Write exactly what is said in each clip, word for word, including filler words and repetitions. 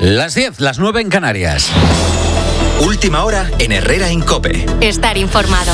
Las diez, las nueve en Canarias. Última hora en Herrera en COPE. Estar informado.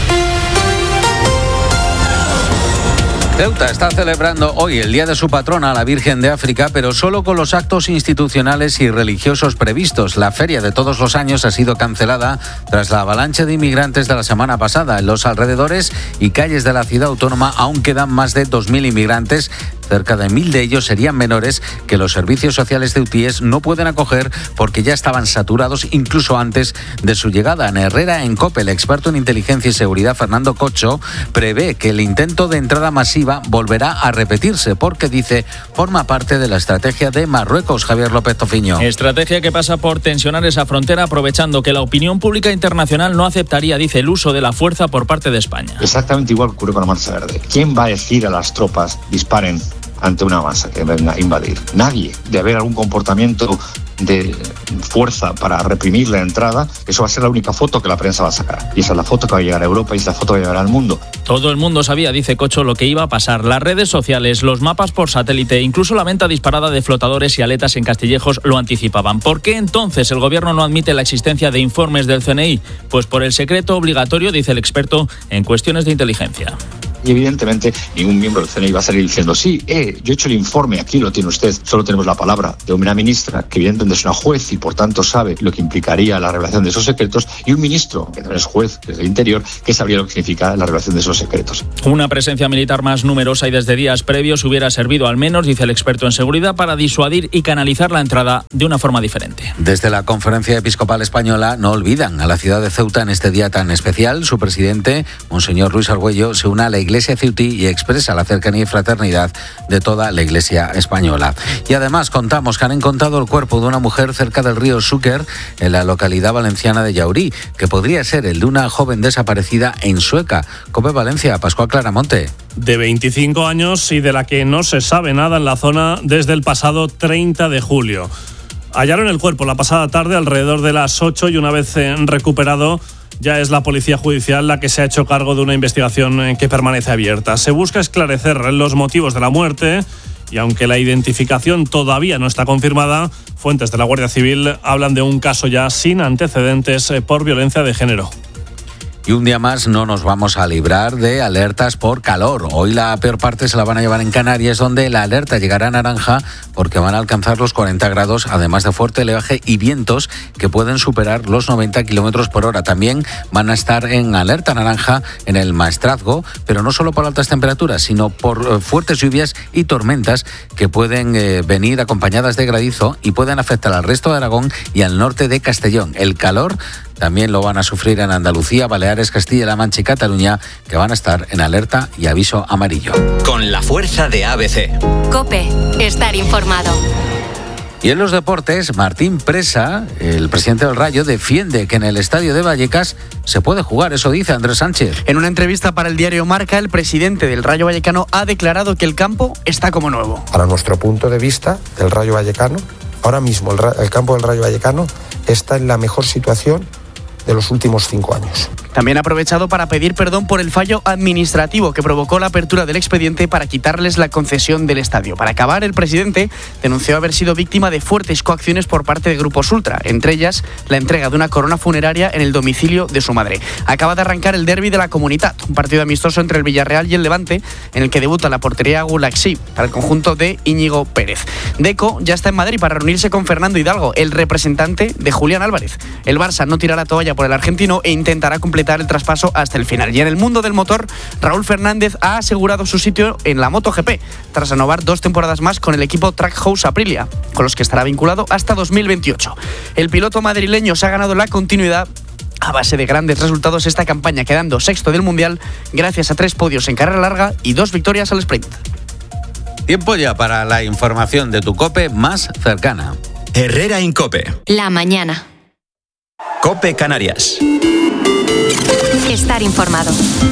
Ceuta está celebrando hoy el Día de su patrona, la Virgen de África, pero solo con los actos institucionales y religiosos previstos. La feria de todos los años ha sido cancelada tras la avalancha de inmigrantes de la semana pasada. En los alrededores y calles de la ciudad autónoma aún quedan más de dos mil inmigrantes. Cerca de mil de ellos serían menores que los servicios sociales ceutíes no pueden acoger porque ya estaban saturados incluso antes de su llegada. En Herrera en COPE, el experto en inteligencia y seguridad Fernando Cocho prevé que el intento de entrada masiva volverá a repetirse porque, dice, forma parte de la estrategia de Marruecos. Javier López Tofiño. Estrategia que pasa por tensionar esa frontera aprovechando que la opinión pública internacional no aceptaría, dice, el uso de la fuerza por parte de España. Exactamente igual ocurre con la Marcha Verde. ¿Quién va a decir a las tropas disparen ante una masa que venga a invadir? Nadie. De haber algún comportamiento de fuerza para reprimir la entrada, eso va a ser la única foto que la prensa va a sacar. Y esa es la foto que va a llegar a Europa y es la foto que va a llegar al mundo. Todo el mundo sabía, dice Cocho, lo que iba a pasar. Las redes sociales, los mapas por satélite, incluso la venta disparada de flotadores y aletas en Castillejos lo anticipaban. ¿Por qué entonces el gobierno no admite la existencia de informes del C N I? Pues por el secreto obligatorio, dice el experto en cuestiones de inteligencia. Y evidentemente ningún miembro del C N I va a salir diciendo sí, eh, yo he hecho el informe, aquí lo tiene usted. Solo tenemos la palabra de una ministra que evidentemente es una juez y por tanto sabe lo que implicaría la revelación de esos secretos, y un ministro que también es juez, que es del Interior, que sabría lo que significa la revelación de esos secretos. Una presencia militar más numerosa y desde días previos hubiera servido al menos, dice el experto en seguridad, para disuadir y canalizar la entrada de una forma diferente. Desde la Conferencia Episcopal Española no olvidan a la ciudad de Ceuta en este día tan especial. Su presidente, Monseñor Luis Argüello, se une a la Iglesia ceutí y expresa la cercanía y fraternidad de toda la Iglesia española. Y además contamos que han encontrado el cuerpo de una mujer cerca del río Xúquer, en la localidad valenciana de Llaurí, que podría ser el de una joven desaparecida en Sueca. COPE Valencia, Pascual Claramonte. De veinticinco años y de la que no se sabe nada en la zona desde el pasado treinta de julio. Hallaron el cuerpo la pasada tarde alrededor de las ocho y una vez recuperado, ya es la Policía Judicial la que se ha hecho cargo de una investigación que permanece abierta. Se busca esclarecer los motivos de la muerte y aunque la identificación todavía no está confirmada, fuentes de la Guardia Civil hablan de un caso ya sin antecedentes por violencia de género. Y un día más no nos vamos a librar de alertas por calor. Hoy la peor parte se la van a llevar en Canarias, donde la alerta llegará a naranja porque van a alcanzar los cuarenta grados, además de fuerte oleaje y vientos que pueden superar los noventa kilómetros por hora. También van a estar en alerta naranja en el Maestrazgo, pero no solo por altas temperaturas, sino por fuertes lluvias y tormentas que pueden eh, venir acompañadas de granizo y pueden afectar al resto de Aragón y al norte de Castellón. El calor también lo van a sufrir en Andalucía, Baleares, Castilla-La Mancha y Cataluña, que van a estar en alerta y aviso amarillo. Con la fuerza de A B C. COPE, estar informado. Y en los deportes, Martín Presa, el presidente del Rayo, defiende que en el estadio de Vallecas se puede jugar, eso dice Andrés Sánchez. En una entrevista para el diario Marca, el presidente del Rayo Vallecano ha declarado que el campo está como nuevo. Para nuestro punto de vista, el Rayo Vallecano, ahora mismo el, el campo del Rayo Vallecano está en la mejor situación de los últimos cinco años. También ha aprovechado para pedir perdón por el fallo administrativo que provocó la apertura del expediente para quitarles la concesión del estadio. Para acabar, el presidente denunció haber sido víctima de fuertes coacciones por parte de grupos ultra, entre ellas la entrega de una corona funeraria en el domicilio de su madre. Acaba de arrancar el derbi de la Comunitat, un partido amistoso entre el Villarreal y el Levante, en el que debuta la portería Gulaxi para el conjunto de Íñigo Pérez. Deco ya está en Madrid para reunirse con Fernando Hidalgo, el representante de Julián Álvarez. El Barça no tira la toalla por el argentino e intentará completar el traspaso hasta el final. Y en el mundo del motor, Raúl Fernández ha asegurado su sitio en la MotoGP tras renovar dos temporadas más con el equipo Trackhouse Aprilia, con los que estará vinculado hasta dos mil veintiocho. El piloto madrileño se ha ganado la continuidad a base de grandes resultados esta campaña, quedando sexto del Mundial gracias a tres podios en carrera larga y dos victorias al sprint. Tiempo ya para la información de tu COPE más cercana. Herrera en COPE. La mañana. COPE Canarias. Estar informado.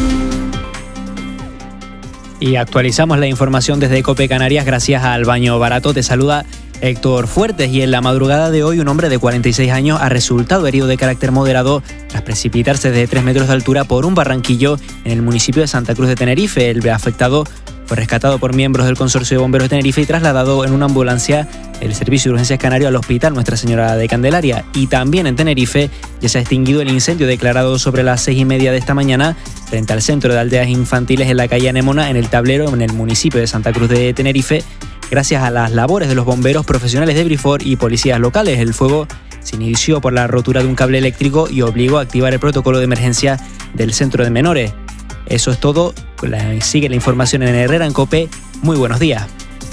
Y actualizamos la información desde COPE Canarias gracias al Baño Barato. Te saluda Héctor Fuertes. Y en la madrugada de hoy, un hombre de cuarenta y seis años ha resultado herido de carácter moderado tras precipitarse desde tres metros de altura por un barranquillo en el municipio de Santa Cruz de Tenerife. El afectado fue rescatado por miembros del Consorcio de Bomberos de Tenerife y trasladado en una ambulancia del Servicio de Urgencias Canario al Hospital Nuestra Señora de Candelaria. Y también en Tenerife ya se ha extinguido el incendio declarado sobre las seis y media de esta mañana frente al Centro de Aldeas Infantiles en la calle Anémona, en el Tablero, en el municipio de Santa Cruz de Tenerife, gracias a las labores de los bomberos profesionales de Brifor y policías locales. El fuego se inició por la rotura de un cable eléctrico y obligó a activar el protocolo de emergencia del centro de menores. Eso es todo. Sigue la información en Herrera en COPE. Muy buenos días.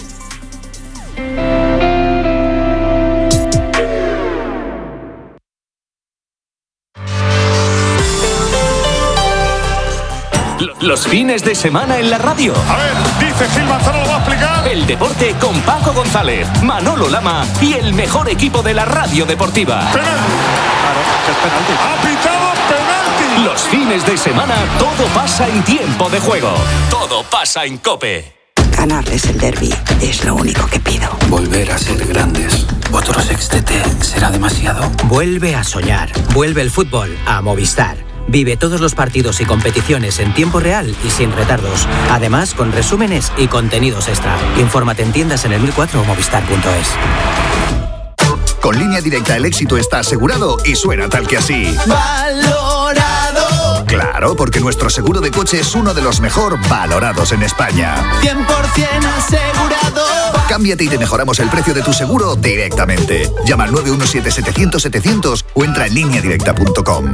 Los fines de semana en la radio. A ver, dice Gil Manzano, lo va a explicar. El deporte con Paco González, Manolo Lama y el mejor equipo de la radio deportiva. Penalti. Claro, que es penalti. Ha pitado penalti. Los fines de semana todo pasa en tiempo de juego. Todo pasa en COPE. Ganarles el derbi es lo único que pido. Volver a ser grandes. Otro sextete será demasiado. Vuelve a soñar. Vuelve el fútbol a Movistar. Vive todos los partidos y competiciones en tiempo real y sin retardos. Además, con resúmenes y contenidos extra. Infórmate en tiendas en el mil cuatro o movistar punto es. Con Línea Directa el éxito está asegurado y suena tal que así. ¡Valorado! Claro, porque nuestro seguro de coche es uno de los mejor valorados en España. cien por ciento asegurado. Cámbiate y te mejoramos el precio de tu seguro directamente. Llama al nueve uno siete, setecientos, setecientos o entra en línea directa punto com.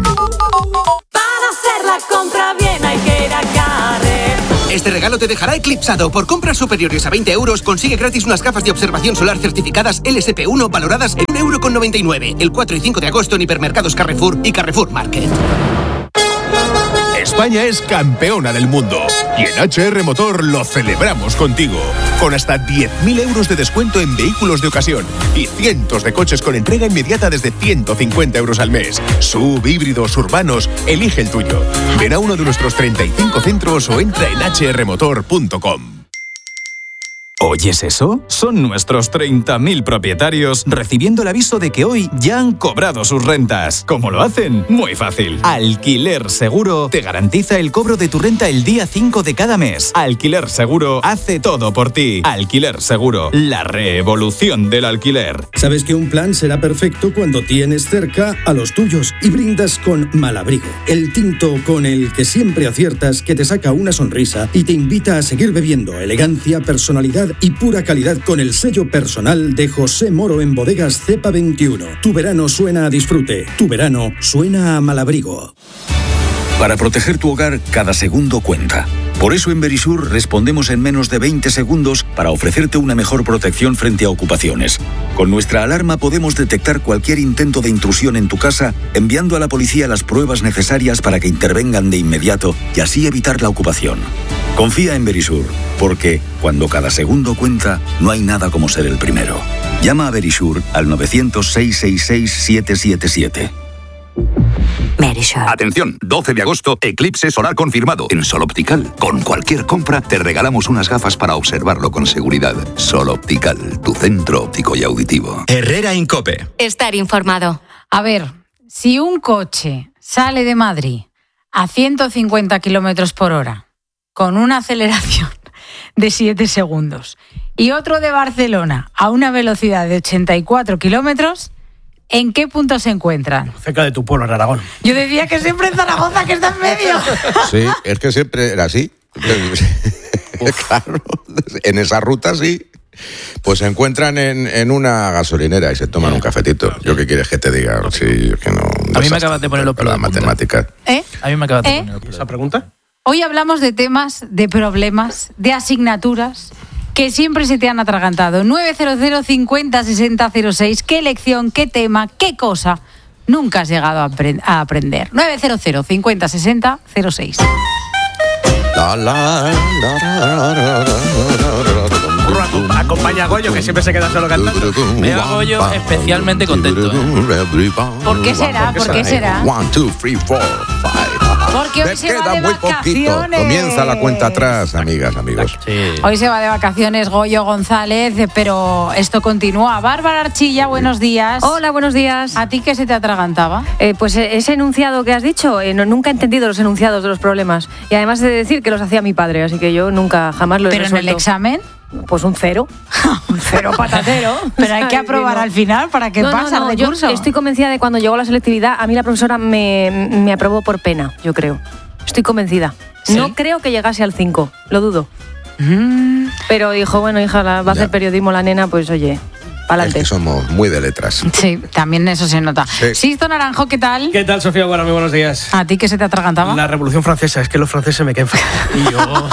La compra bien hay que ir a Carrer. Este regalo te dejará eclipsado. Por compras superiores a veinte euros consigue gratis unas gafas de observación solar certificadas L S P uno valoradas en un euro con noventa y nueve. El cuatro y cinco de agosto en hipermercados Carrefour y Carrefour Market. España es campeona del mundo y en H R Motor lo celebramos contigo. Con hasta diez mil euros de descuento en vehículos de ocasión y cientos de coches con entrega inmediata desde ciento cincuenta euros al mes. Sub, híbridos, urbanos, elige el tuyo. Ven a uno de nuestros treinta y cinco centros o entra en h r motor punto com. ¿Oyes eso? Son nuestros treinta mil propietarios recibiendo el aviso de que hoy ya han cobrado sus rentas. ¿Cómo lo hacen? Muy fácil. Alquiler Seguro te garantiza el cobro de tu renta el día cinco de cada mes. Alquiler Seguro hace todo por ti. Alquiler Seguro, la revolución del alquiler. Sabes que un plan será perfecto cuando tienes cerca a los tuyos y brindas con Malabrigo, el tinto con el que siempre aciertas, que te saca una sonrisa y te invita a seguir bebiendo. Elegancia, personalidad y pura calidad con el sello personal de José Moro en Bodegas Cepa veintiuno. Tu verano suena a disfrute. Tu verano suena a Malabrigo. Para proteger tu hogar, cada segundo cuenta. Por eso en Verisur respondemos en menos de veinte segundos para ofrecerte una mejor protección frente a ocupaciones. Con nuestra alarma podemos detectar cualquier intento de intrusión en tu casa, enviando a la policía las pruebas necesarias para que intervengan de inmediato y así evitar la ocupación. Confía en Verisur, porque cuando cada segundo cuenta, no hay nada como ser el primero. Llama a Verisur al nueve cero cero, seis seis seis, siete siete siete. Verisur. Atención, doce de agosto, eclipse solar confirmado en Sol Optical. Con cualquier compra te regalamos unas gafas para observarlo con seguridad. Sol Optical, tu centro óptico y auditivo. Herrera en COPE. Estar informado. A ver, si un coche sale de Madrid a ciento cincuenta kilómetros por hora con una aceleración de siete segundos y otro de Barcelona a una velocidad de ochenta y cuatro kilómetros, ¿en qué punto se encuentran? Cerca de tu pueblo, en Aragón. Yo decía que siempre en Zaragoza, que está en medio. Sí, es que siempre era así. Claro, en esa ruta sí. Pues se encuentran en, en una gasolinera y se toman un cafetito. ¿Yo qué quieres que te diga? Sí, que no, a mí me acabas de poner los pelos. La matemática. ¿Eh? A mí me acabas de ¿Eh? poner los pelos. ¿Esa pregunta? Hoy hablamos de temas, de problemas, de asignaturas que siempre se te han atragantado. nueve cero cero, cincuenta, sesenta, cero seis. ¿Qué lección, qué tema, qué cosa nunca has llegado a, aprend- a aprender? nueve cero cero, cincuenta, sesenta, cero seis. La, la, la, la, la, Acompaña a Goyo, que siempre se queda solo cantando. Veo a Goyo especialmente contento. ¿eh? ¿Por qué será? ¿Por qué será? One, two, three, four, five. Porque hoy Te se queda va de muy poquito. vacaciones. Comienza la cuenta atrás, amigas, amigos. Sí. Hoy se va de vacaciones Goyo González, pero esto continúa. Bárbara Archilla, buenos días. Hola, buenos días. ¿A ti qué se te atragantaba? Eh, pues ese enunciado que has dicho, eh, no, nunca he entendido los enunciados de los problemas. Y además he de decir que los hacía mi padre, así que yo nunca, jamás lo he ¿Pero resuelto. en el examen? Pues un cero. Un cero patatero. Pero hay que aprobar al final para que no, no, pasar no, de yo curso. estoy convencida de cuando llegó la selectividad, a mí la profesora me, me aprobó por pena, yo creo. Estoy convencida. ¿Sí? No creo que llegase al cinco, lo dudo. Mm. Pero dijo, bueno, hija, la, va a Ya. hacer periodismo la nena, pues oye, pa'lante. Es que somos muy de letras. Sí, también eso se nota. Sí. Sisto Naranjo, ¿qué tal? ¿Qué tal, Sofía? Bueno, muy buenos días. ¿A ti qué se te atragantaba? La Revolución Francesa, es que los franceses me caen fatal. Y yo.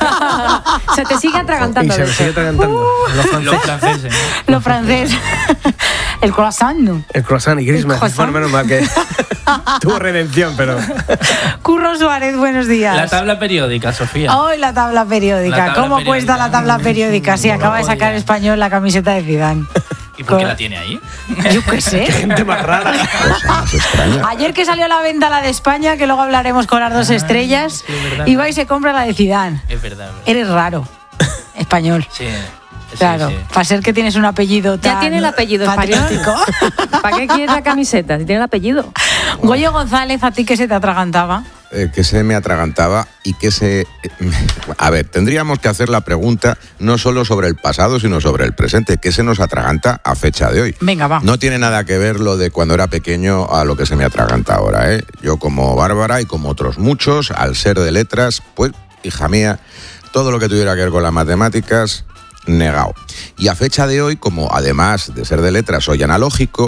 Se te sigue Y atragantando. se me de sigue eso. atragantando. Los franceses. Los franceses. Lo francés. El croissant, ¿no? El croissant y Christmas. croissant. Bueno, menos mal que tuvo redención, pero... Curro Suárez, buenos días. La tabla periódica, Sofía. Hoy la tabla periódica. La tabla ¿Cómo periódica. cuesta la tabla periódica? Sí, No acaba de podía. sacar Español la camiseta de Zidane. ¿Y por qué Con- la tiene ahí? Yo qué sé. Gente más rara. Cosa más extraña. Ayer que salió a la venta la de España, que luego hablaremos con las dos estrellas, sí, es verdad. y va y se compra la de Zidane. Es verdad. es verdad. Eres raro. Español. Sí. sí, Claro, sí. para ser que tienes un apellido tan Ya tiene el apellido español. patriótico. ¿Para qué quieres la camiseta si tiene el apellido? Goyo González, ¿a ti qué se te atragantaba? Eh, que se me atragantaba y que se... A ver, tendríamos que hacer la pregunta no solo sobre el pasado, sino sobre el presente. ¿Qué se nos atraganta a fecha de hoy? Venga, va. No tiene nada que ver lo de cuando era pequeño a lo que se me atraganta ahora, ¿eh? Yo como Bárbara y como otros muchos, al ser de letras, pues, hija mía, todo lo que tuviera que ver con las matemáticas, negado. Y a fecha de hoy, como además de ser de letras soy analógico,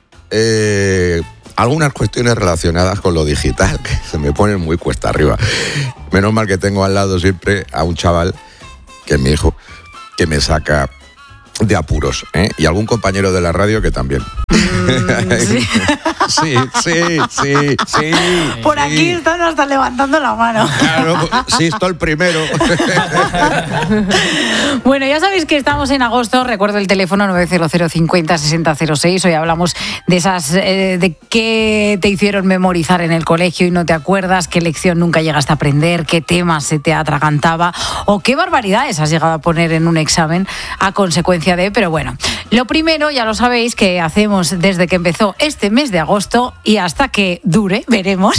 eh, algunas cuestiones relacionadas con lo digital que se me ponen muy cuesta arriba. Menos mal que tengo al lado siempre a un chaval, que es mi hijo, que me saca de apuros, ¿eh? Y algún compañero de la radio que también. sí. sí, sí, sí, sí. Por sí. aquí están hasta levantando la mano. Claro, sí, estoy el primero. Bueno, ya sabéis que estamos en agosto. Recuerdo el teléfono nueve cero cero cincuenta sesenta cero seis. Hoy hablamos de esas, eh, de qué te hicieron memorizar en el colegio y no te acuerdas, qué lección nunca llegaste a aprender, qué temas se te atragantaba o qué barbaridades has llegado a poner en un examen a consecuencia de... Pero bueno, lo primero, ya lo sabéis, que hacemos desde que empezó este mes de agosto y hasta que dure, veremos,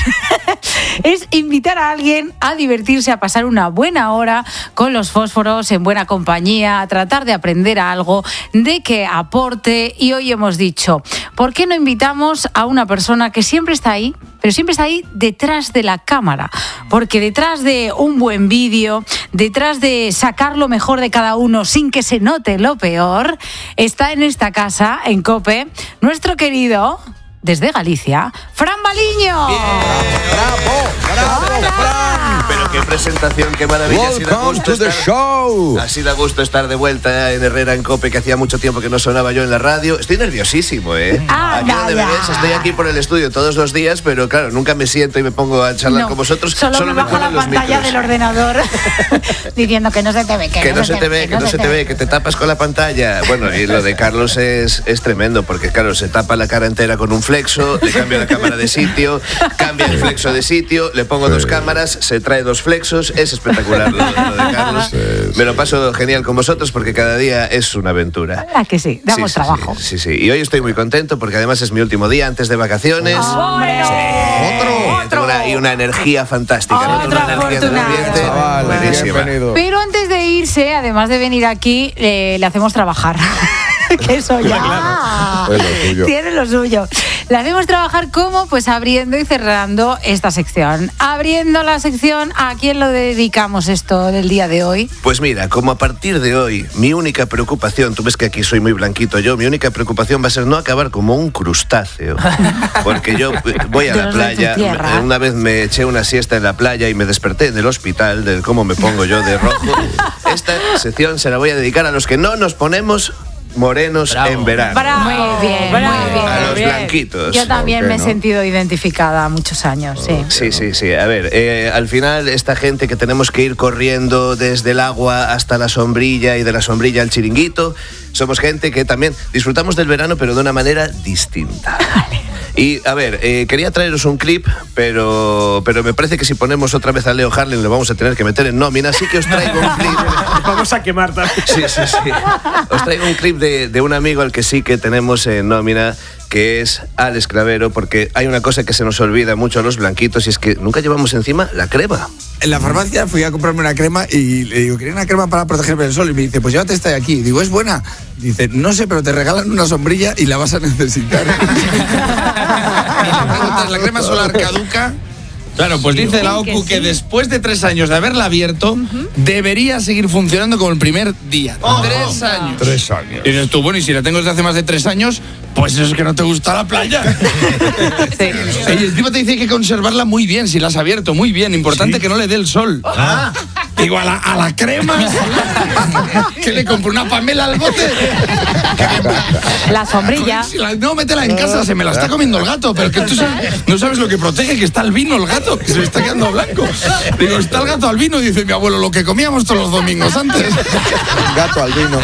es invitar a alguien a divertirse, a pasar una buena hora con los fósforos, en buena compañía, a tratar de aprender algo, de que aporte. Y hoy hemos dicho, ¿por qué no invitamos a una persona que siempre está ahí, pero siempre está ahí detrás de la cámara? Porque detrás de un buen vídeo, detrás de sacar lo mejor de cada uno sin que se note lo peor, está en esta casa, en COPE, nuestro querido, desde Galicia, Fran Baliño. ¡Bravo! ¡Bravo, Fran! Pero qué presentación, qué maravilla. Así da Welcome gusto to the estar- show. Así da gusto estar de vuelta en Herrera en COPE, que hacía mucho tiempo que no sonaba yo en la radio. Estoy nerviosísimo, ¿eh? Ah, aquí donde me vaya. ves, estoy aquí por el estudio todos los días, pero claro, nunca me siento y me pongo a charlar No, con vosotros. Solo, me bajo la ponen los pantalla micros. del ordenador diciendo que no se te ve, que, Que no se te ve, que no se te ve, que te tapas con la pantalla. Bueno, y lo de Carlos es, es tremendo, porque claro, se tapa la cara entera con un flexo, le cambio la cámara de sitio, cambia el flexo de sitio, le pongo dos cámaras, se trae dos flexos, es espectacular lo, lo de Carlos. Me lo paso genial con vosotros porque cada día es una aventura. Ah, que sí, damos Sí, sí, trabajo. Sí, sí, sí. Y hoy estoy muy contento porque además es mi último día antes de vacaciones. ¡Hombre! Y tengo una, y una energía fantástica, ¿no? Otro Una energía del afortunado. ambiente Chaval, buenísima. bienvenido. Pero antes de irse, además de venir aquí, eh, le hacemos trabajar. Que eso ya Es lo tuyo. tiene lo suyo. Le hacemos trabajar como, pues abriendo y cerrando esta sección. Abriendo la sección, ¿a quién lo dedicamos esto del día de hoy? Pues mira, como a partir de hoy, mi única preocupación, tú ves que aquí soy muy blanquito yo, mi única preocupación va a ser no acabar como un crustáceo. Porque yo voy a De la los de tu playa, tierra. una vez me eché una siesta en la playa y me desperté en el hospital de cómo me pongo yo de rojo. Esta sección se la voy a dedicar a los que no nos ponemos morenos Bravo. en verano. Bravo, muy bien, muy bien. A los bien. blanquitos. Yo también ¿Por qué me he no? sentido identificada muchos años, sí. Sí, sí, sí. A ver, eh, al final esta gente que tenemos que ir corriendo desde el agua hasta la sombrilla y de la sombrilla al chiringuito, somos gente que también disfrutamos del verano pero de una manera distinta. Y a ver, eh, quería traeros un clip, pero, pero me parece que si ponemos otra vez a Leo Harlem le vamos a tener que meter en nómina, así que os traigo un clip. Vamos a quemar también. Sí, sí, sí. Os traigo un clip de, de un amigo al que sí que tenemos en nómina, que es Alex Clavero, porque hay una cosa que se nos olvida mucho a los blanquitos y es que nunca llevamos encima la crema. En la farmacia fui a comprarme una crema y le digo, quería una crema para protegerme del sol. Y me dice, pues llévate esta de aquí. Digo, ¿es buena? Dice, no sé, pero te regalan una sombrilla y la vas a necesitar. Y le preguntas, ¿la crema solar caduca? Claro, pues dice la O C U que, que después de tres años de haberla abierto, uh-huh. debería seguir funcionando como el primer día. Oh, tres años. Tres años. Y dices tú, bueno, y si la tengo desde hace más de tres años, pues eso es que no te gusta la playa. Sí. Y encima te dice que hay que conservarla muy bien, si la has abierto, muy bien. Importante ¿Sí? que no le dé el sol. Ah. Digo, a la, a la crema. ¿Que le compro una Pamela al bote? La sombrilla. Si la, no, métela en casa, se me la está comiendo el gato. Pero que tú sabes, no sabes lo que protege, que está el vino, el gato, que se le está quedando blanco. Digo, está el gato al vino, dice mi abuelo, lo que comíamos todos los domingos antes. Gato al vino.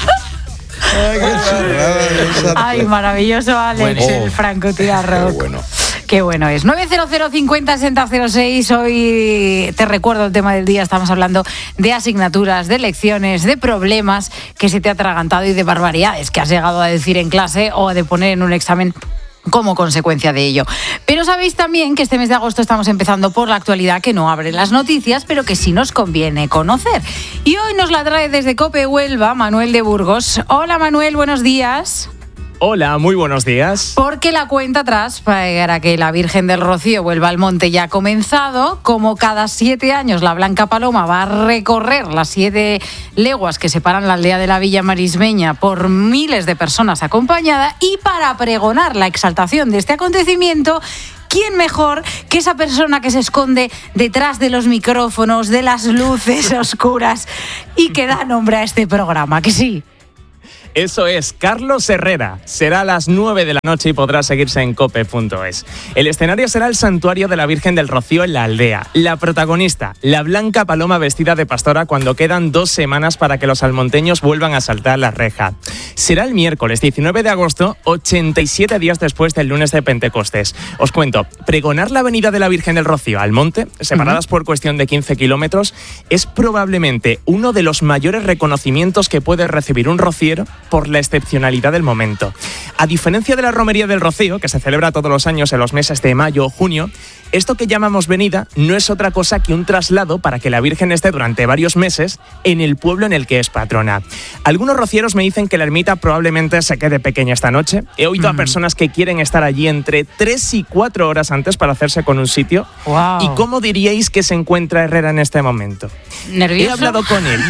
Ay, qué chulada. Ay, maravilloso, Alex, bueno. el francotirador. Qué bueno. Qué bueno es. nueve cero cero cincuenta sesenta cero seis. Hoy te recuerdo el tema del día. Estamos hablando de asignaturas, de lecciones, de problemas que se te ha atragantado y de barbaridades que has llegado a decir en clase o de poner en un examen como consecuencia de ello. Pero sabéis también que este mes de agosto estamos empezando por la actualidad que no abre las noticias, pero que sí nos conviene conocer. Y hoy nos la trae desde COPE Huelva Manuel de Burgos. Hola Manuel, buenos días. Hola, muy buenos días. Porque la cuenta atrás para que la Virgen del Rocío vuelva al monte ya ha comenzado. Como cada siete años la Blanca Paloma va a recorrer las siete leguas que separan la aldea de la Villa Marismeña por miles de personas acompañada, y para pregonar la exaltación de este acontecimiento, ¿quién mejor que esa persona que se esconde detrás de los micrófonos, de las luces oscuras y que da nombre a este programa? ¿Que sí? Eso es, Carlos Herrera. Será a las nueve de la noche y podrá seguirse en cope punto es. El escenario será el santuario de la Virgen del Rocío en la aldea. La protagonista, la Blanca Paloma vestida de pastora, cuando quedan dos semanas para que los almonteños vuelvan a saltar la reja. Será el miércoles diecinueve de agosto, ochenta y siete días después del lunes de Pentecostés. Os cuento, pregonar la venida de la Virgen del Rocío al monte, separadas uh-huh. por cuestión de quince kilómetros, es probablemente uno de los mayores reconocimientos que puede recibir un rociero por la excepcionalidad del momento. A diferencia de la Romería del Rocío, que se celebra todos los años en los meses de mayo o junio, esto que llamamos venida no es otra cosa que un traslado para que la Virgen esté durante varios meses en el pueblo en el que es patrona. Algunos rocieros me dicen que la ermita probablemente se quede pequeña esta noche. He oído mm. a personas que quieren estar allí entre tres y cuatro horas antes para hacerse con un sitio. Wow. ¿Y cómo diríais que se encuentra Herrera en este momento? ¿Nervioso? He hablado con él.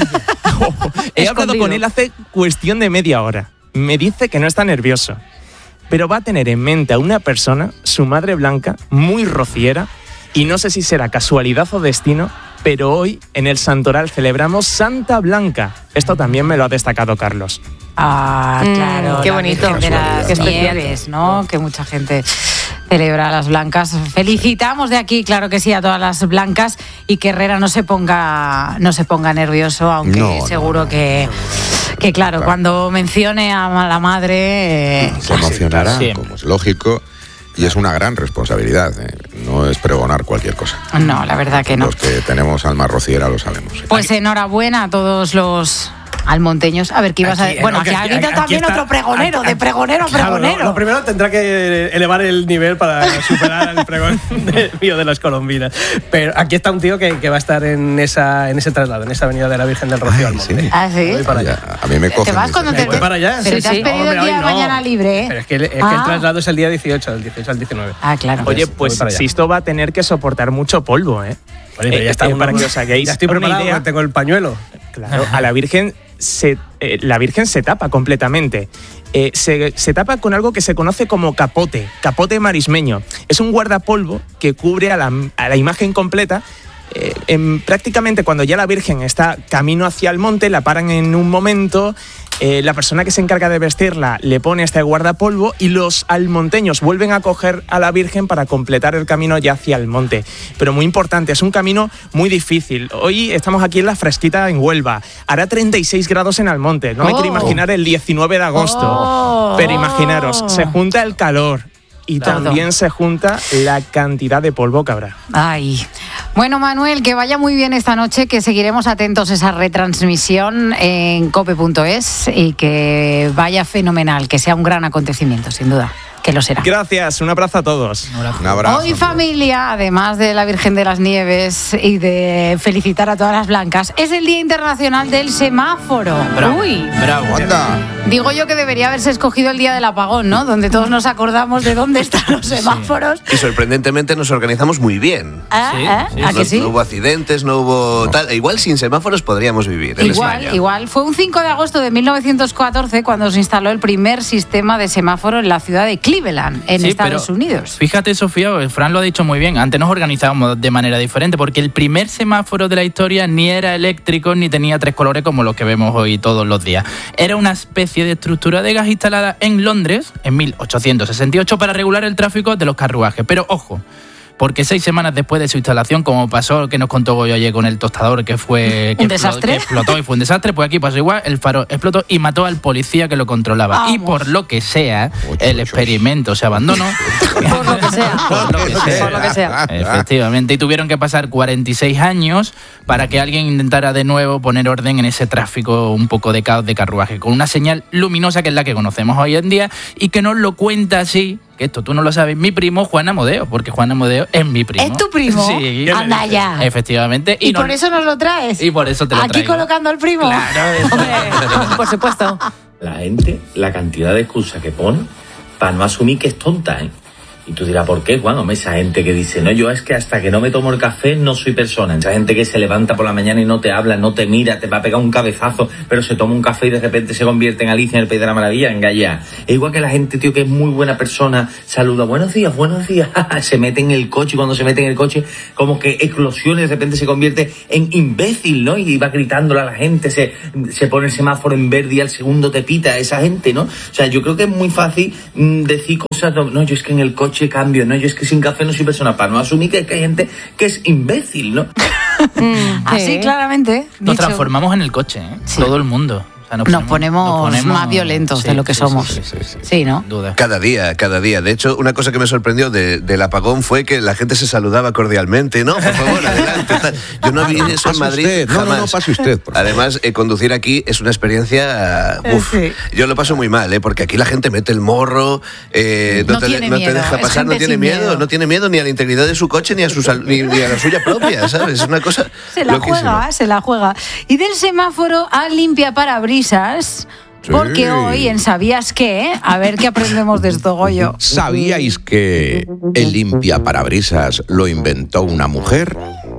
He hablado con él hace cuestión de media hora. Me dice que no está nervioso, pero va a tener en mente a una persona, su madre Blanca, muy rociera, y no sé si será casualidad o destino, pero hoy en el Santoral celebramos Santa Blanca. Esto también me lo ha destacado Carlos. Ah, claro. Mm, qué bonito. De las Nieves, ¿no? Que mucha gente celebra a las blancas. Felicitamos de aquí, claro que sí, a todas las blancas, y que Herrera no se ponga, no se ponga nervioso, aunque no, seguro no, no, que, no. que claro, claro, cuando mencione a la madre... Eh, se emocionará, sí. como es lógico. Y es una gran responsabilidad, ¿eh? No es pregonar cualquier cosa. No, la verdad que no. Los que tenemos alma rociera lo sabemos. ¿eh? Pues enhorabuena a todos los almonteños. A ver, ¿qué ibas aquí, a...? Bueno, no, que aquí, aquí ha habido también está, otro pregonero, aquí, de pregonero a claro, pregonero. Lo, lo primero tendrá que elevar el nivel para superar el pregón de, mío de las colombinas. Pero aquí está un tío que, que va a estar en esa en ese traslado, en esa avenida de la Virgen del Rocío al monte. Sí. ¿Ah, sí? Voy para allá. A mí me coge. ¿Te vas cuando te voy para allá? Pero Sí, te has sí. pedido Hombre, el día de no. mañana libre, ¿eh? Pero es que, el, es ah. que el traslado es el día dieciocho, del dieciocho al dieciocho al diecinueve. Ah, claro. Oye, pues Sisto va a tener que soportar mucho polvo, ¿eh? Oye, pero ya está, eh, para que os hagáis ya estoy preparado, una idea. Tengo el pañuelo. Claro, a la Virgen se, eh, la Virgen se tapa completamente. Eh, se, se tapa con algo que se conoce como capote, capote marismeño. Es un guardapolvo que cubre a la, a la imagen completa. Eh, en, prácticamente cuando ya la Virgen está camino hacia el monte, la paran en un momento, eh, la persona que se encarga de vestirla le pone este guardapolvo y los almonteños vuelven a coger a la Virgen para completar el camino ya hacia el monte. Pero muy importante, es un camino muy difícil. Hoy estamos aquí en la fresquita en Huelva, hará treinta y seis grados en Almonte, no oh. me quiero imaginar el diecinueve de agosto, oh. pero imaginaros, se junta el calor, Y Todo. también se junta la cantidad de polvo que habrá. Ay. Bueno, Manuel, que vaya muy bien esta noche, que seguiremos atentos a esa retransmisión en cope punto es y que vaya fenomenal, que sea un gran acontecimiento, sin duda, que lo será. Gracias, un abrazo a todos. Un abrazo. Hoy, familia, además de la Virgen de las Nieves y de felicitar a todas las blancas, es el Día Internacional del Semáforo. Bravo, Uy. bravo. Anda. Digo yo que debería haberse escogido el Día del Apagón, ¿no? Donde todos nos acordamos de dónde están los semáforos. Y sorprendentemente nos organizamos muy bien. ¿Ah? Sí, ¿Ah? sí, ¿A no, que sí? no hubo accidentes, no hubo tal. E igual sin semáforos podríamos vivir en Igual, España. igual. Fue un cinco de agosto de mil novecientos catorce cuando se instaló el primer sistema de semáforo en la ciudad de Cleveland, en Sí, Estados pero Unidos. Fíjate, Sofía, Fran lo ha dicho muy bien. Antes nos organizábamos de manera diferente porque el primer semáforo de la historia ni era eléctrico ni tenía tres colores como los que vemos hoy todos los días. Era una especie de estructura de gas instalada en Londres en mil ochocientos sesenta y ocho para regular el tráfico de los carruajes. Pero ojo, porque seis semanas después de su instalación, como pasó, que nos contó Goyo ayer con el tostador, que fue que ¿Un desastre? Que explotó y fue un desastre, pues aquí pasó igual, el faro explotó y mató al policía que lo controlaba. Vamos. Y por lo que sea, el experimento se abandonó. Por lo que sea. Por lo que sea. Por lo que sea. Efectivamente, y tuvieron que pasar cuarenta y seis años para que alguien intentara de nuevo poner orden en ese tráfico un poco de caos de carruaje, con una señal luminosa que es la que conocemos hoy en día y que nos lo cuenta así, que esto tú no lo sabes, mi primo Juan Amodeo, porque Juan Amodeo es mi primo. ¿Es tu primo? Sí. Anda ya. Efectivamente. Y, no- por eso nos lo traes. Y por eso te lo Aquí traigo. colocando al primo. Hombre, por supuesto. La gente, la cantidad de excusas que pone para no asumir que es tonta, ¿eh? Y tú dirás, ¿por qué, Juan? Hombre, esa gente que dice, no, yo es que hasta que no me tomo el café no soy persona. Esa gente que se levanta por la mañana y no te habla, no te mira, te va a pegar un cabezazo, pero se toma un café y de repente se convierte en Alicia en el País de la Maravilla, en Gaia. Es igual que la gente, tío, que es muy buena persona, saluda, buenos días, buenos días, se mete en el coche y cuando se mete en el coche como que explosiona y de repente se convierte en imbécil, ¿no? Y va gritándole a la gente, se, se pone el semáforo en verde y al segundo te pita esa gente, ¿no? O sea, yo creo que es muy fácil mmm, decir cosas, no, no, yo es que en el coche cambio, no, yo es que sin café no soy persona, para no asumir que, que hay gente que es imbécil, ¿no? Así claramente. Nos dicho. transformamos en el coche, ¿eh? Todo el mundo. O sea, Nos ponemos, más violentos sí, de lo que sí, somos. sí, sí, sí. Sí, ¿no? Duda. Cada día, cada día. De hecho, una cosa que me sorprendió de- del apagón fue que la gente se saludaba cordialmente. No, por favor, adelante. tal. Yo no vi eso en Pase Madrid usted. No, no, jamás. no, pase usted, por favor. Además, eh, conducir aquí es una experiencia... uh, uf, Sí. Yo lo paso muy mal, ¿eh? Porque aquí la gente mete el morro, eh, no, No te, tiene no te miedo, deja es pasar, no gente tiene sin miedo, miedo. no tiene miedo ni a la integridad de su coche ni a, su sal- ni, ni a la suya propia, ¿sabes? Es una cosa Se la loquísima. juega, se la juega. Y del semáforo a limpia parabrisas, Sí. porque hoy en ¿Sabías qué? A ver qué aprendemos de esto, Goyo. ¿Sabíais que el limpiaparabrisas lo inventó una mujer?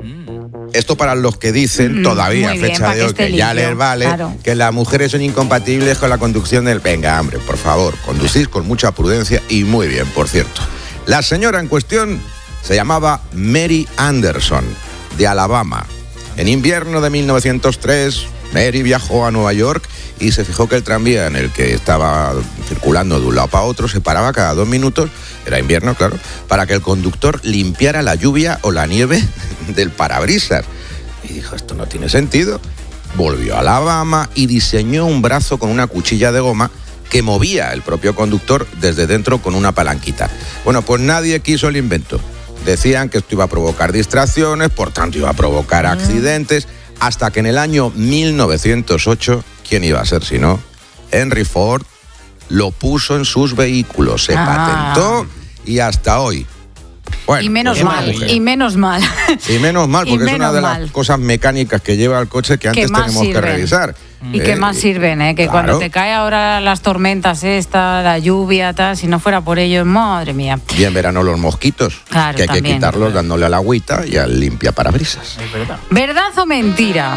Esto para los que dicen Mm, todavía, muy bien, fecha para de que hoy, esté que ya limpio, les vale, claro. que las mujeres son incompatibles con la conducción del... Venga, hombre, por favor, conducís con mucha prudencia y muy bien, por cierto. La señora en cuestión se llamaba Mary Anderson, de Alabama. En invierno de mil novecientos tres, Mary viajó a Nueva York y se fijó que el tranvía en el que estaba circulando de un lado para otro se paraba cada dos minutos, era invierno, claro, para que el conductor limpiara la lluvia o la nieve del parabrisas. Y dijo, esto no tiene sentido. Volvió a Alabama y diseñó un brazo con una cuchilla de goma que movía el propio conductor desde dentro con una palanquita. Bueno, pues nadie quiso el invento. Decían que esto iba a provocar distracciones, por tanto iba a provocar accidentes, hasta que en el año mil novecientos ocho, ¿quién iba a ser si no? Henry Ford lo puso en sus vehículos, se Ah. patentó y hasta hoy. Bueno, y menos pues una mal, mujer. y menos mal. Y menos mal, Y porque es una menos de mal. las cosas mecánicas que lleva el coche que antes más tenemos que sirven. revisar. Y que Eh, más sirven, ¿eh? Que claro. cuando te cae ahora las tormentas esta, la lluvia, tal, si no fuera por ello, madre mía. Y en verano los mosquitos, Claro, que hay también. que quitarlos dándole a la agüita y al limpiaparabrisas. ¿Verdad o mentira?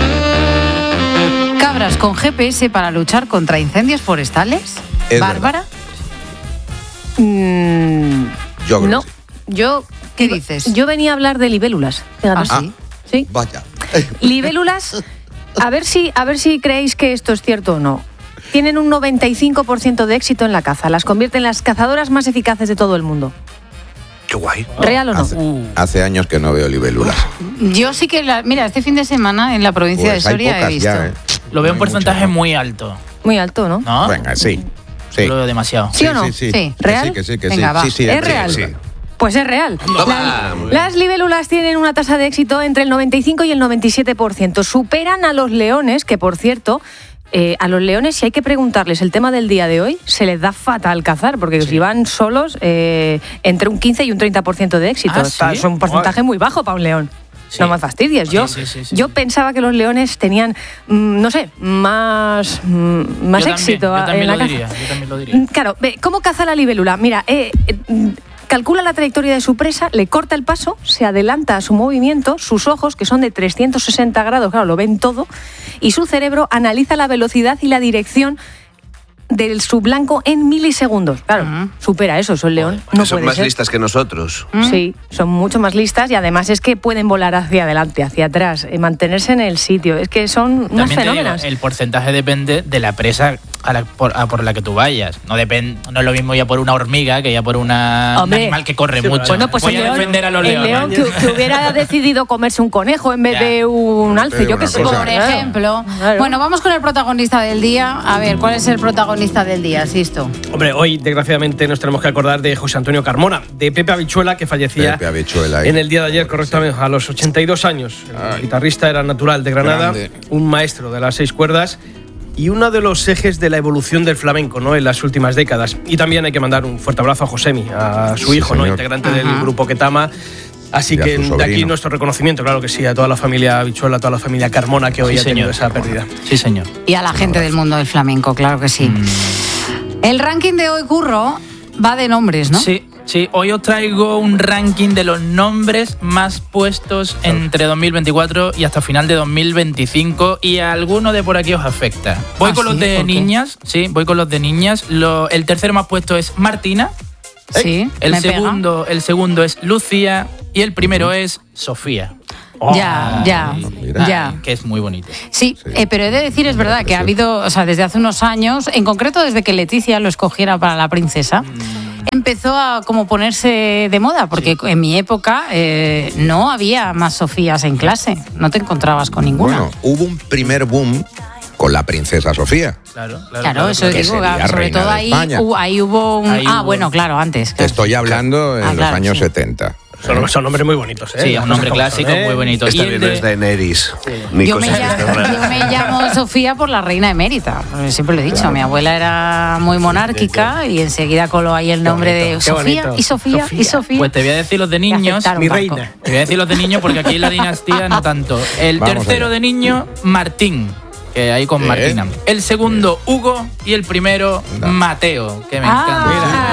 ¿Cabras con G P S para luchar contra incendios forestales? Es ¿Bárbara? Mm, Yo creo no, que sí. yo... ¿Qué dices? Yo venía a hablar de libélulas. Fíjate. Ah, Sí. Vaya. Libélulas, a ver si, a ver si creéis que esto es cierto o no. Tienen un noventa y cinco por ciento de éxito en la caza. Las convierten en las cazadoras más eficaces de todo el mundo. Qué guay. ¿Real o no? Hace, hace años que no veo libélulas. Yo sí que, la, mira, este fin de semana en la provincia Pues de hay Soria he pocas visto. ya, ¿eh? Lo veo un Hay porcentaje muchas, ¿no? muy alto. Muy alto, ¿no? ¿No? Venga, sí. Sí. Lo veo demasiado. ¿Sí o no? Sí, sí, Sí. ¿Real? Que sí, que sí, que Venga, sí. va. Sí, sí, ¿Es sí, real? sí. Pues es real. Toma. Las, las libélulas tienen una tasa de éxito entre el noventa y cinco y el noventa y siete por ciento. Superan a los leones, que por cierto, eh, a los leones, si hay que preguntarles el tema del día de hoy, se les da fatal cazar, porque si van solos, eh, entre un quince y un treinta por ciento de éxito. ¿Ah, Está- sí? Es un porcentaje muy bajo para un león. No me fastidies. Yo, Sí, sí, sí, sí, yo pensaba que los leones tenían, mm, no sé, más, mm, más Yo también, éxito yo en también la lo caza. diría, yo también lo diría. Mm, Claro, ve, ¿cómo caza la libélula? Mira, eh, eh, mm, calcula la trayectoria de su presa, le corta el paso, se adelanta a su movimiento, sus ojos, que son de trescientos sesenta grados, claro, lo ven todo, y su cerebro analiza la velocidad y la dirección del su blanco en milisegundos. Claro, supera eso, eso el león. No Son puede más ser. listas que nosotros. Sí, son mucho más listas y además es que pueden volar hacia adelante, hacia atrás, y mantenerse en el sitio. Es que son unas También te digo, fenómenas. el porcentaje depende de la presa a la- por, a por la que tú vayas. No, depende, no es lo mismo ya por una hormiga que ya por una, un Hombre. animal que corre Sí, mucho. bueno, pues Voy el a león, defender a los el leones. león que, que hubiera decidido comerse un conejo en vez Ya. de un alce, Pero yo qué una sé. cosa- Por ejemplo. Bueno, vamos con el protagonista del día. A ver, ¿cuál es el protagonista del día, Sisto? Hombre, hoy desgraciadamente nos tenemos que acordar de José Antonio Carmona, de Pepe Habichuela, que fallecía Pepe Habichuela ahí. en el día de ayer, correctamente, a los ochenta y dos años. El guitarrista era natural de Granada, Grande. un maestro de las seis cuerdas y uno de los ejes de la evolución del flamenco, ¿no?, en las últimas décadas. Y también hay que mandar un fuerte abrazo a Josemi, a su Sí, hijo, ¿no?, señor. integrante Ajá. del grupo Ketama. Así Y a que su de aquí sobrino. nuestro reconocimiento, claro que sí, a toda la familia Habichuela, a toda la familia Carmona que hoy Sí, ha tenido señor. esa pérdida. Sí, señor. Y a la gente del mundo del flamenco, claro que sí. El ranking de hoy, Curro, va de nombres, ¿no? Sí, sí. Hoy os traigo un ranking de los nombres más puestos entre dos mil veinticuatro y hasta final de dos mil veinticinco y a alguno de por aquí os afecta. Voy ¿Ah, con los sí? de ¿Por qué? niñas, sí, voy con los de niñas. Lo- el tercero más puesto es Martina. Sí, El me pega. segundo, el segundo es Lucía y el primero es Sofía. Ya, ya, Ay, ya. Que es muy bonito. Sí, eh, pero he de decir, es verdad, que ha habido, o sea, desde hace unos años, en concreto desde que Leticia lo escogiera para la princesa, empezó a como ponerse de moda, porque en mi época eh, no había más Sofías en clase, no te encontrabas con ninguna. Bueno, hubo un primer boom con la princesa Sofía. Claro, Claro, eso que digo, sería claro, sobre reina todo de ahí, España. hu- ahí hubo un... Ahí ah, hubo- bueno, claro, antes. Te estoy hablando en Ah, los claro, años sí. setenta. Son, son nombres muy bonitos, ¿eh? Sí, Las un cosas nombre como son, clásico ¿eh? muy bonito. Esta Y el bien no de- es Daenerys. Ni Yo me, cosas llamo, de estas raras. yo me llamo Sofía por la reina emérita, porque siempre lo he dicho, mi abuela era muy monárquica y enseguida coló ahí el nombre de bonito, qué Sofía bonito. y Sofía y Sofía. Pues te voy a decir los de niños. aceptaron, Mi Paco. reina. Te voy a decir los de niños porque aquí en la dinastía no tanto. El Vamos tercero allá. de niño, Martín. Que ahí con Bien. Martina. El segundo, Hugo. Y el primero, Mateo. Que me encanta.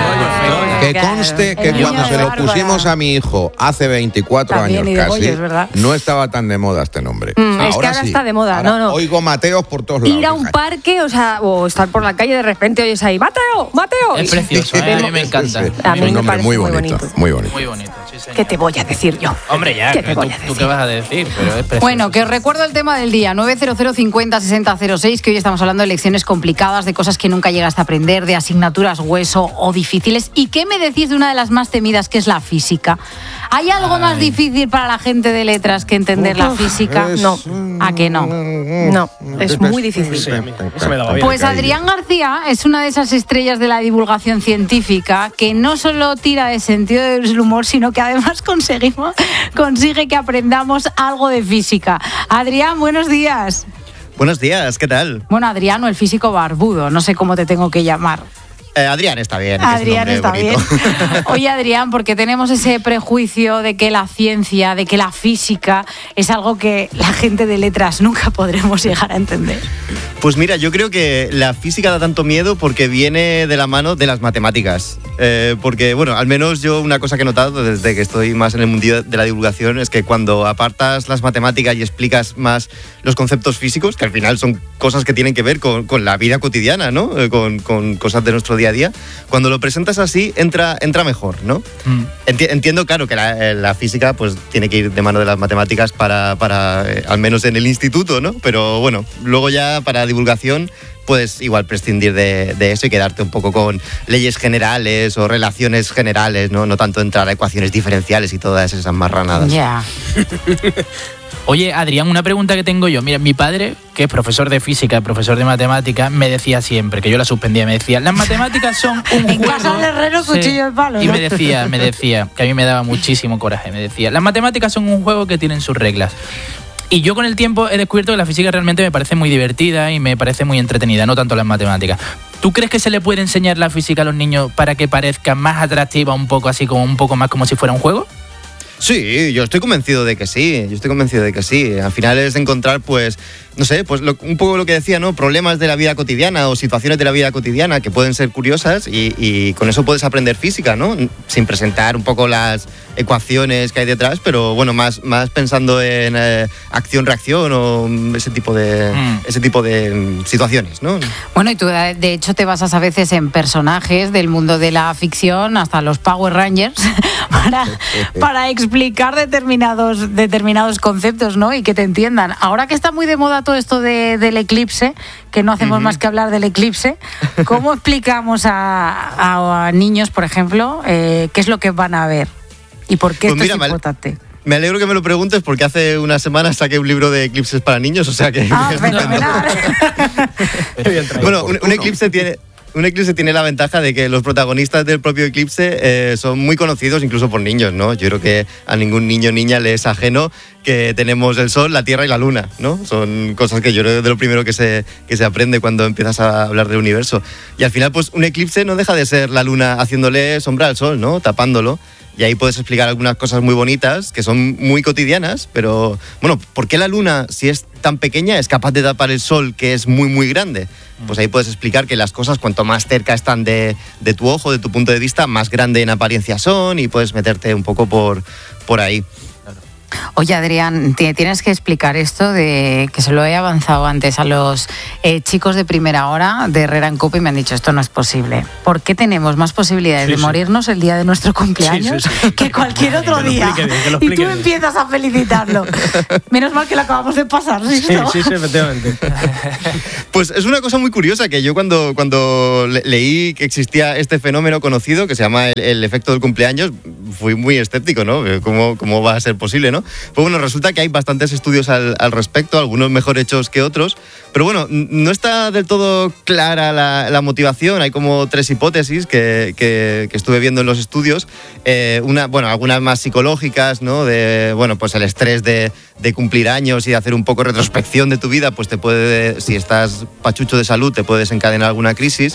Que conste que El niño cuando de se lo Bárbara. pusimos a mi hijo hace veinticuatro También, años y de casi, Goyo, es verdad. no estaba tan de moda este nombre. Mm, es que ahora sí. está de moda, Ahora no, no. Oigo Mateos por todos lados. Ir a un hija. parque, o sea, o estar por la calle de repente oyes ahí, ¡Mateo! ¡Mateo! Es precioso, ¿eh? A mí me encanta. A mí un me nombre parece muy muy bonito, bonito. muy bonito. Muy bonito, sí, señor. ¿Qué te voy a decir yo? Hombre, ya, ¿Qué que te tú, voy a tú qué vas a decir, pero es precioso. Bueno, que os recuerdo el tema del día, nueve cero cero cincuenta sesenta cero seis, que hoy estamos hablando de lecciones complicadas, de cosas que nunca llegaste a aprender, de asignaturas hueso o difíciles. ¿Y qué me decís de una de las más temidas, que es la física? ¿Hay algo más difícil para la gente de letras que entender la física? es- No. ¿A que no? No, es muy difícil. Sí, a mí eso me daba bien. Pues Adrián García es una de esas estrellas de la divulgación científica que no solo tira de sentido del humor, sino que además conseguimos, consigue que aprendamos algo de física. Adrián, buenos días. Buenos días, ¿qué tal? Bueno, Adrián o el físico barbudo, no sé cómo te tengo que llamar. Eh, Adrián está bien. que es un Adrián nombre está bonito. bien. Oye, Adrián, porque tenemos ese prejuicio de que la ciencia, de que la física es algo que la gente de letras nunca podremos llegar a entender. Pues mira, yo creo que la física da tanto miedo porque viene de la mano de las matemáticas. Eh, porque, bueno, al menos yo una cosa que he notado desde que estoy más en el mundillo de la divulgación es que cuando apartas las matemáticas y explicas más los conceptos físicos, que al final son cosas que tienen que ver con, con la vida cotidiana, ¿no? Eh, con, con cosas de nuestro día a día, cuando lo presentas así entra, entra mejor, ¿no? Enti- entiendo, claro, que la, eh, la física pues tiene que ir de mano de las matemáticas para, para eh, al menos en el instituto, ¿no? Pero bueno, luego ya para divulgación puedes igual prescindir de, de eso y quedarte un poco con leyes generales o relaciones generales, ¿no? No tanto entrar a ecuaciones diferenciales y todas esas marranadas. Ya. Oye, Adrián, una pregunta que tengo yo. Mira, mi padre, que es profesor de física, profesor de matemáticas, me decía siempre, que yo la suspendía, me decía, las matemáticas son un En juego... casa del herrero, cuchillo de palo. Y ¿no? me decía, me decía, que a mí me daba muchísimo coraje, me decía, las matemáticas son un juego que tienen sus reglas. Y yo con el tiempo he descubierto que la física realmente me parece muy divertida y me parece muy entretenida, no tanto las matemáticas. ¿Tú crees que se le puede enseñar la física a los niños para que parezca más atractiva, un poco así, como un poco más como si fuera un juego? Sí, yo estoy convencido de que sí, yo estoy convencido de que sí. Al final es encontrar, pues, no sé, pues lo, un poco lo que decía, ¿no? Problemas de la vida cotidiana o situaciones de la vida cotidiana que pueden ser curiosas y, y con eso puedes aprender física, ¿no? Sin presentar un poco las ecuaciones que hay detrás, pero bueno, más, más pensando en eh, acción-reacción o ese tipo de mm. ese tipo de um, situaciones, ¿no? Bueno, y tú de hecho te basas a veces en personajes del mundo de la ficción, hasta los Power Rangers, para, para explicar determinados, determinados conceptos, ¿no? Y que te entiendan. Ahora que está muy de moda todo esto de, del eclipse, que no hacemos uh-huh. más que hablar del eclipse, ¿cómo explicamos a, a niños, por ejemplo, eh, qué es lo que van a ver? ¿Y por qué pues esto mira, es importante? Me alegro que me lo preguntes porque hace unas semanas saqué un libro de eclipses para niños, o sea que... Ah, fenomenal. Bueno, un, un eclipse tiene... Un eclipse tiene la ventaja de que los protagonistas del propio eclipse eh, son muy conocidos incluso por niños, ¿no? Yo creo que a ningún niño o niña le es ajeno que tenemos el Sol, la Tierra y la Luna, ¿no? Son cosas que yo creo que es de lo primero que se, que se aprende cuando empiezas a hablar del universo. Y al final, pues un eclipse no deja de ser la Luna haciéndole sombra al Sol, ¿no? Tapándolo. Y ahí puedes explicar algunas cosas muy bonitas, que son muy cotidianas, pero, bueno, ¿por qué la Luna, si es tan pequeña, es capaz de tapar el Sol, que es muy, muy grande? Pues ahí puedes explicar que las cosas, cuanto más cerca están de, de tu ojo, de tu punto de vista, más grande en apariencia son, y puedes meterte un poco por, por ahí. Oye, Adrián, tienes que explicar esto de que se lo he avanzado antes a los eh, chicos de primera hora de Herrera en Cope y me han dicho esto no es posible. ¿Por qué tenemos más posibilidades sí, de sí. morirnos el día de nuestro cumpleaños sí, sí, sí. que cualquier otro que día? Bien, y tú bien. empiezas a felicitarlo. Menos mal que lo acabamos de pasar. ¿Sí, sí, sí, sí, efectivamente. Pues es una cosa muy curiosa que yo cuando, cuando le- leí que existía este fenómeno conocido que se llama el, el efecto del cumpleaños, fui muy escéptico, ¿no? ¿Cómo, cómo va a ser posible, no? Pues bueno, resulta que hay bastantes estudios al, al respecto, algunos mejor hechos que otros, pero bueno, no está del todo clara la, la motivación. Hay como tres hipótesis que, que, que estuve viendo en los estudios, eh, una, bueno, algunas más psicológicas, ¿no? De, bueno, pues el estrés de, de cumplir años y de hacer un poco retrospección de tu vida, pues te puede, si estás pachucho de salud, te puede desencadenar alguna crisis.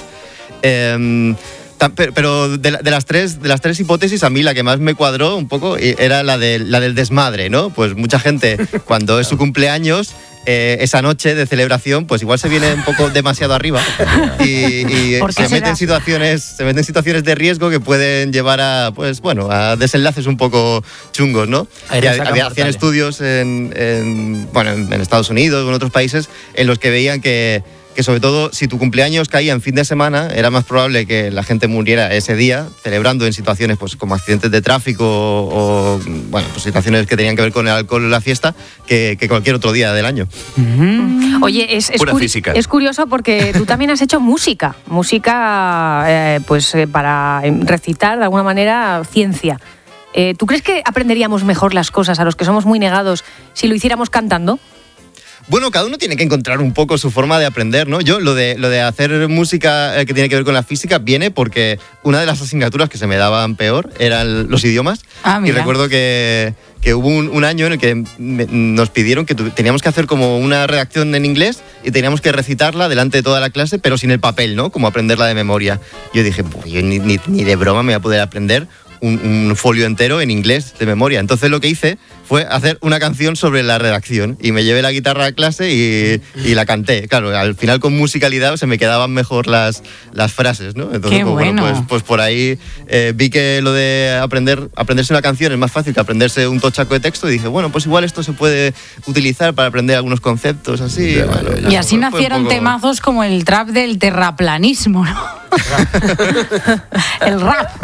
Eh, Pero de, de, las tres, de las tres hipótesis, a mí la que más me cuadró un poco era la, de, la del desmadre, ¿no? Pues mucha gente, cuando es su cumpleaños, eh, esa noche de celebración, pues igual se viene un poco demasiado arriba y, y se mete en situaciones, se mete en situaciones de riesgo que pueden llevar a, pues bueno, a desenlaces un poco chungos, ¿no? Y había, hacían estudios en, en, bueno, en Estados Unidos o en otros países en los que veían que que sobre todo si tu cumpleaños caía en fin de semana, era más probable que la gente muriera ese día, celebrando en situaciones pues, como accidentes de tráfico o, o bueno, pues, situaciones que tenían que ver con el alcohol en la fiesta, que, que cualquier otro día del año. Mm. Oye, es, es, curi- es curioso porque tú también has hecho música, música eh, pues eh, para recitar de alguna manera ciencia. Eh, ¿Tú crees que aprenderíamos mejor las cosas a los que somos muy negados si lo hiciéramos cantando? Bueno, cada uno tiene que encontrar un poco su forma de aprender, ¿no? Yo lo de, lo de hacer música que tiene que ver con la física viene porque una de las asignaturas que se me daban peor eran los idiomas. Ah, y recuerdo que, que hubo un, un año en el que me, nos pidieron que tu, teníamos que hacer como una redacción en inglés y teníamos que recitarla delante de toda la clase, pero sin el papel, ¿no? Como aprenderla de memoria. Yo dije, pues yo ni, ni, ni de broma me voy a poder aprender Un, un folio entero en inglés de memoria. Entonces lo que hice fue hacer una canción sobre la redacción y me llevé la guitarra a clase y, y la canté. Claro, al final con musicalidad se me quedaban mejor las, las frases, ¿no? Entonces, Qué pues, bueno. bueno, pues, pues por ahí eh, vi que lo de aprender aprenderse una canción es más fácil que aprenderse un tochaco de texto y dije, bueno, pues igual esto se pude utilizar para aprender algunos conceptos así. Ya, bueno, ya, y así fue, nacieron fue poco... temazos como el trap del terraplanismo, ¿no? El rap. Rap.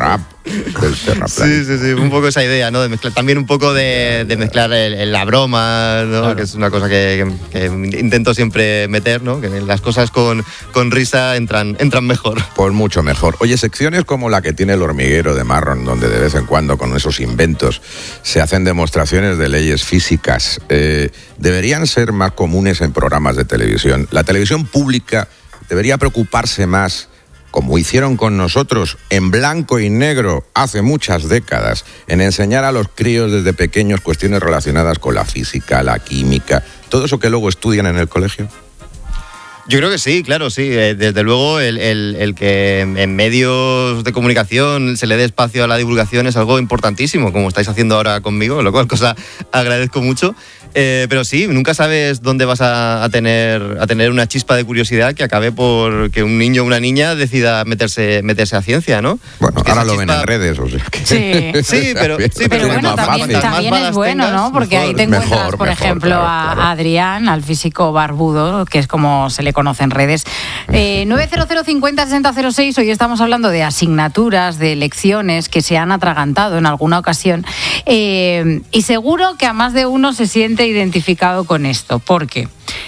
del terraplanismo. Sí, sí, sí, un poco esa idea, ¿no? De mezclar, también un poco de, de mezclar el, el, la broma, ¿no? Claro. Que es una cosa que, que, que intento siempre meter, ¿no? Que las cosas con, con risa entran, entran mejor. Pues mucho mejor. Oye, secciones como la que tiene El Hormiguero de Marron, donde de vez en cuando con esos inventos se hacen demostraciones de leyes físicas, eh, deberían ser más comunes en programas de televisión. La televisión pública debería preocuparse más, como hicieron con nosotros, en blanco y negro hace muchas décadas, en enseñar a los críos desde pequeños cuestiones relacionadas con la física, la química, todo eso que luego estudian en el colegio. Yo creo que sí, claro, sí. Desde luego el, el, el que en medios de comunicación se le dé espacio a la divulgación es algo importantísimo, como estáis haciendo ahora conmigo, lo cual cosa agradezco mucho. Eh, pero sí, nunca sabes dónde vas a, a, tener, a tener una chispa de curiosidad que acabe por que un niño o una niña decida meterse, meterse a ciencia, ¿no? Bueno, porque ahora lo chispa... ven en redes, o sea que... Sí, sí pero, sí, pero, pero bueno, también, también es bueno, tengas, ¿no? Porque mejor, ahí te encuentras, mejor, por mejor, ejemplo, claro, a claro. Adrián, al físico barbudo, que es como se le conoce en redes. Eh, nueve cero cero cincuenta sesenta cero seis, hoy estamos hablando de asignaturas, de lecciones que se han atragantado en alguna ocasión. Eh, y seguro que a más de uno se siente identificado con esto, porque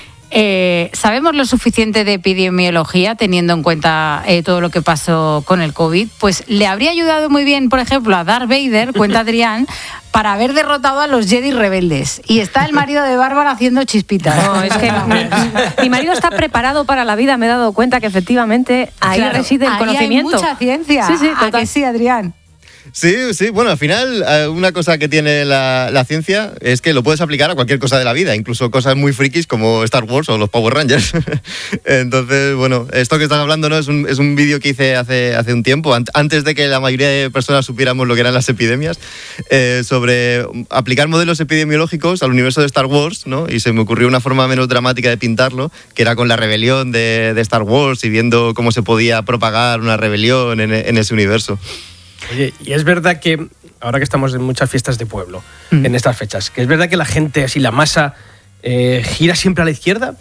eh, sabemos lo suficiente de epidemiología teniendo en cuenta eh, todo lo que pasó con el COVID. Pues le habría ayudado muy bien, por ejemplo, a Darth Vader, cuenta Adrián, para haber derrotado a los Jedi rebeldes. Y está el marido de Bárbara haciendo chispitas. No, es que mi, mi marido está preparado para la vida, me he dado cuenta que efectivamente ahí Claro, reside el ahí conocimiento. hay mucha ciencia. Sí, sí, ¿A total. que sí, Adrián? Sí, sí, bueno, al final una cosa que tiene la, la ciencia es que lo puedes aplicar a cualquier cosa de la vida, incluso cosas muy frikis como Star Wars o los Power Rangers. Entonces, bueno, esto que estás hablando, ¿no? Es un, es un vídeo que hice hace, hace un tiempo, antes de que la mayoría de personas supiéramos lo que eran las epidemias, eh, sobre aplicar modelos epidemiológicos al universo de Star Wars, ¿no? Y se me ocurrió una forma menos dramática de pintarlo, que era con la rebelión de, de Star Wars y viendo cómo se podía propagar una rebelión en, en ese universo. Oye, y es verdad que, ahora que estamos en muchas fiestas de pueblo, mm. en estas fechas, que es verdad que la gente, así la masa, eh, gira siempre a la izquierda.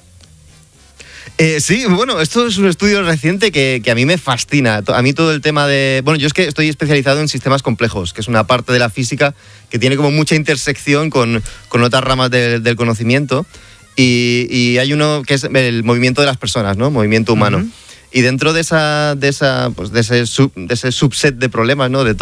Eh, sí, bueno, esto es un estudio reciente que, que a mí me fascina. A mí todo el tema de... Bueno, yo es que estoy especializado en sistemas complejos, que es una parte de la física que tiene como mucha intersección con, con otras ramas de, del conocimiento. Y, y hay uno que es el movimiento de las personas, ¿no? Movimiento humano. Uh-huh. Y dentro de esa, de esa, pues de ese sub, de ese subset de problemas, ¿no? De